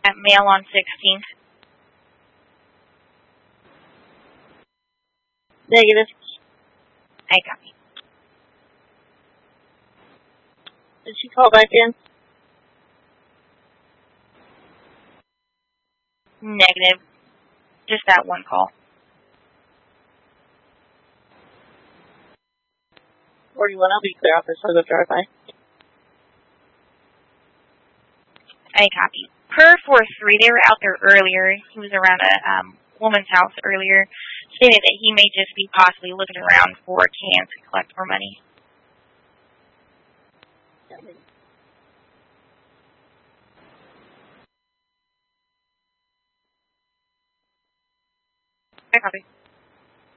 mail on 16th. Negative. I copy. Did she call back in? Negative. Just that one call. 41, I'll be clear off this other drive-by. I copy. Per 4-3, they were out there earlier. He was around a woman's house earlier, stated that he may just be possibly looking around for a chance to collect more money. I copy.